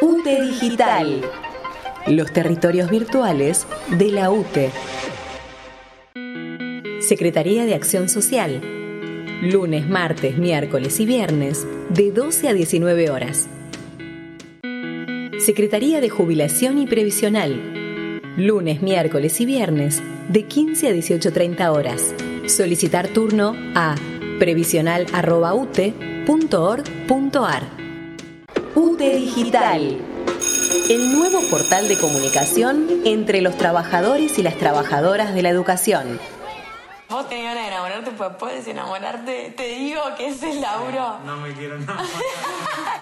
UTE Digital. Los territorios virtuales de la UTE. Secretaría de Acción Social. Lunes, martes, miércoles y viernes, de 12 a 19 horas. Secretaría de Jubilación y Previsional. Lunes, miércoles y viernes, de 15 a 18:30 horas. Solicitar turno a previsional@ute.org.ar. UTE Digital. El nuevo portal de comunicación entre los trabajadores y las trabajadoras de la educación. Vos tenés ganas de enamorarte, pues puedes enamorarte. Te digo que es el laburo. No me quiero enamorar.